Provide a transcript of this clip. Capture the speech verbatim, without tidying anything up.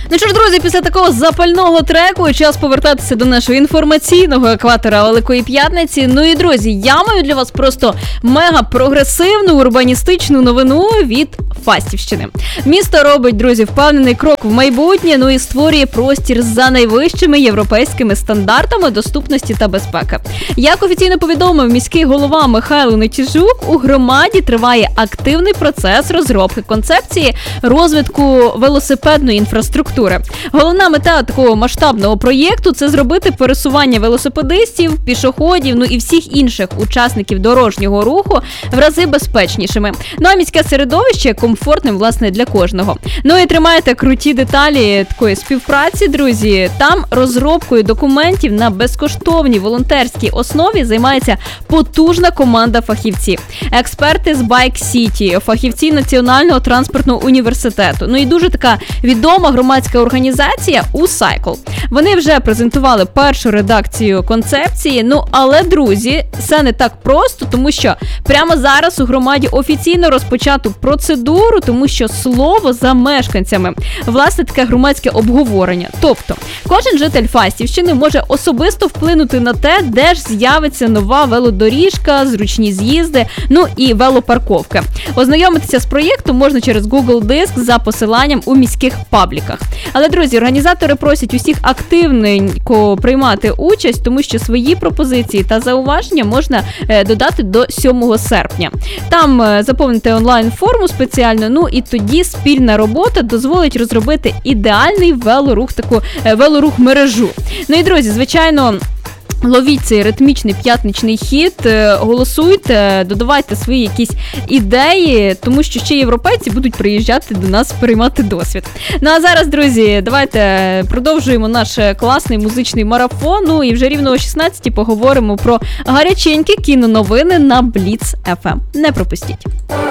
Ну що ж, друзі, після такого запального треку час повертатися до нашого інформаційного екватора Великої П'ятниці. Ну і, друзі, я маю для вас просто мега-прогресивну урбаністичну новину від Фастівщини. Місто робить, друзі, впевнений крок в майбутнє, ну і створює простір за найвищими європейськими стандартами доступності та безпеки. Як офіційно повідомив міський голова Михайло Нетіжук, у громаді триває активний процес розробки концепції розвитку велосипедної інфраструктури. Головна мета такого масштабного проєкту – це зробити пересування велосипедистів, пішоходів, ну і всіх інших учасників дорожнього руху в рази безпечнішими. Ну а міське середовище комфортним, власне, для кожного. Ну і тримайте круті деталі такої співпраці, друзі. Там розробкою документів на безкоштовній волонтерській основі займається потужна команда фахівців. Експерти з Bike City, фахівці Національного транспортного університету. Ну і дуже така відома громадська організація U-Cycle. Вони вже презентували першу редакцію концепції, ну але, друзі, це не так просто, тому що прямо зараз у громаді офіційно розпочато процедуру, тому що слово за мешканцями. Власне, таке громадське обговорення. Тобто, кожен житель Фастівщини може особисто вплинути на те, де ж з'явиться нова велодоріжка, зручні з'їзди, ну і велопарковки. Ознайомитися з проєктом можна через Google Диск за посиланням у міських пабліках. Але, друзі, організатори просять усіх активненько приймати участь, тому що свої пропозиції та зауваження можна е, додати до сьомого серпня. Там е, заповнити онлайн-форму спеціально, ну і тоді спільна робота дозволить розробити ідеальний велорух, таку е, велорух-мережу. Ну і, друзі, звичайно, ловіть цей ритмічний п'ятничний хід, голосуйте, додавайте свої якісь ідеї, тому що ще європейці будуть приїжджати до нас переймати досвід. Ну а зараз, друзі, давайте продовжуємо наш класний музичний марафон, ну і вже рівно о шістнадцятій поговоримо про гаряченькі кіноновини на Бліц еф ем. Не пропустіть.